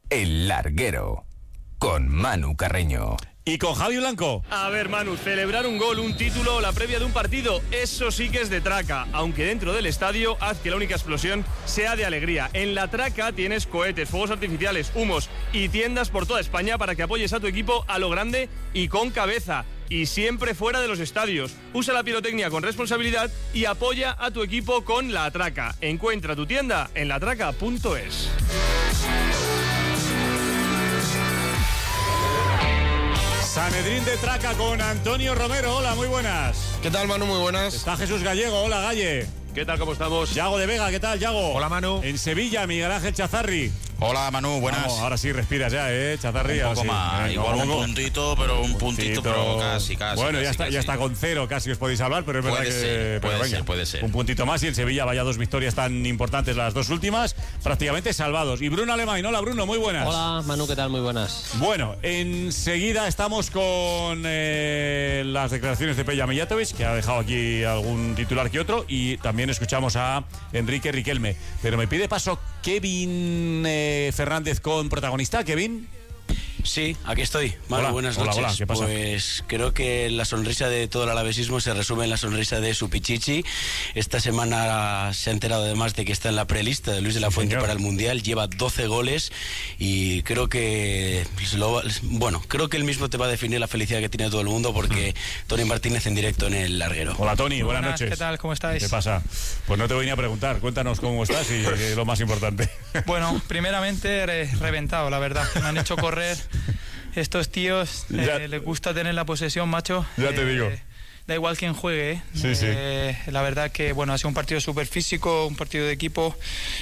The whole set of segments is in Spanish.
El Larguero, con Manu Carreño. Y con Javi Blanco. A ver, Manu, celebrar un gol, un título o la previa de un partido, eso sí que es de traca. Aunque dentro del estadio, haz que la única explosión sea de alegría. En la traca tienes cohetes, fuegos artificiales, humos y tiendas por toda España para que apoyes a tu equipo a lo grande y con cabeza. Y siempre fuera de los estadios. Usa la pirotecnia con responsabilidad y apoya a tu equipo con La Traca. Encuentra tu tienda en latraca.es. Sanedrín de Traca con Antonio Romero. Hola, muy buenas. ¿Qué tal, Manu? Muy buenas. Está Jesús Gallego. Hola, Galle. ¿Qué tal, cómo estamos? Yago de Vega, ¿qué tal, Yago? Hola, Manu. En Sevilla, Miguel Ángel Chazarri. Hola, Manu, buenas. Vamos, ahora sí respiras ya, Chazarri. Un poco más, igual un puntito, pero casi. Bueno, casi, ya está con 0, casi os podéis hablar, pero es verdad que... Puede ser. Un puntito más y el Sevilla, vaya 2 victorias tan importantes, las 2 últimas, prácticamente salvados. Y Bruno Alemán, hola Bruno, muy buenas. Hola, Manu, ¿qué tal? Muy buenas. Bueno, enseguida estamos con las declaraciones de Peja Mijatovic, que ha dejado aquí algún titular que otro, y también escuchamos a Enrique Riquelme. Pero me pide paso Kevin Fernández con protagonista. Kevin. Sí, aquí estoy. Manu, Hola, buenas noches. Hola, ¿qué pasa? Pues creo que la sonrisa de todo el alavesismo se resume en la sonrisa de su Pichichi. Esta semana se ha enterado además de que está en la prelista de Luis de la Fuente para el Mundial. Lleva 12 goles y creo que creo que él mismo te va a definir la felicidad que tiene todo el mundo, porque Tony Martínez en directo en El Larguero. Hola, Tony, buenas noches. ¿Qué tal? ¿Cómo estáis? ¿Qué pasa? Pues no te venía a preguntar. Cuéntanos cómo estás y lo más importante. Bueno, primeramente reventado, la verdad. Me han hecho correr. Estos tíos les gusta tener la posesión, macho. Ya te digo. Da igual quién juegue, Sí, sí. La verdad que ha sido un partido súper físico, un partido de equipo.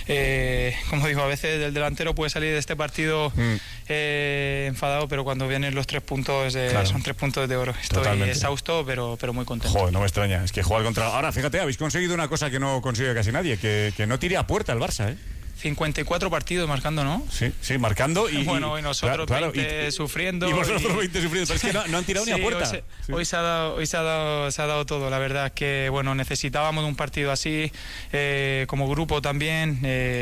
Como digo, a veces el delantero puede salir de este partido enfadado, pero cuando vienen los 3 puntos, son 3 puntos de oro. Estoy Totalmente exhausto, pero muy contento. Joder, no me extraña. Es que jugar contra... Ahora, fíjate, habéis conseguido una cosa que no consigue casi nadie, que no tire a puerta el Barça, 54 partidos marcando, ¿no? Sí, marcando y... Bueno, y nosotros claro, 20 sufriendo. Y vosotros 20 sufriendo, pero es que no han tirado ni a puerta. Hoy se ha dado todo, la verdad que, necesitábamos un partido así, como grupo también,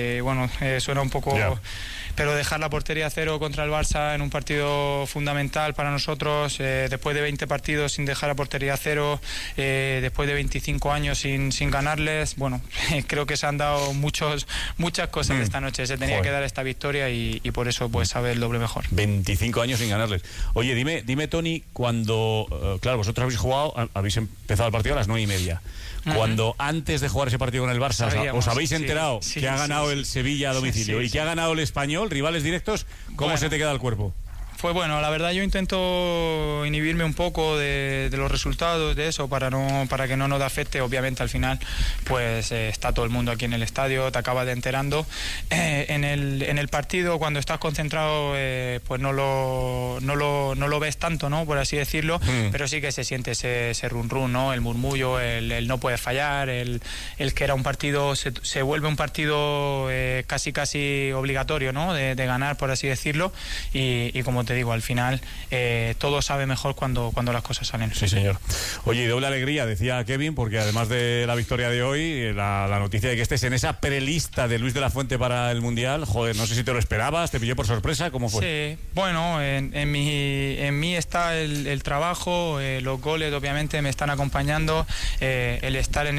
suena un poco... Yeah. Pero dejar la portería a 0 contra el Barça en un partido fundamental para nosotros, después de 20 partidos sin dejar la portería a 0, después de 25 años sin ganarles, creo que se han dado muchas cosas esta noche. Se tenía que dar esta victoria y por eso pues sabe el doble mejor. 25 años sin ganarles. Oye, dime Tony, cuando... claro, vosotros habéis jugado, habéis empezado el partido a las 9:30. Cuando antes de jugar ese partido con el Barça os habéis enterado que ha ganado el Sevilla a domicilio y que ha ganado el Español, rivales directos, ¿cómo se te queda el cuerpo? Pues la verdad yo intento inhibirme un poco de los resultados, de eso, para que no nos afecte. Obviamente al final pues está todo el mundo aquí en el estadio, te acabas de enterando. En el partido, cuando estás concentrado, pues no lo ves tanto, ¿no? Por así decirlo, pero sí que se siente ese run run, ¿no? El murmullo, el no puede fallar, el que era un partido, se vuelve un partido casi obligatorio, ¿no? De ganar, por así decirlo, y como te digo, al final todo sabe mejor cuando las cosas salen. Sí, señor. Oye, y doble alegría, decía Kevin, porque además de la victoria de hoy, la noticia de que estés en esa prelista de Luis de la Fuente para el Mundial, joder, no sé si te lo esperabas, te pilló por sorpresa, ¿cómo fue? Sí, en mí está el trabajo, los goles obviamente me están acompañando, el estar en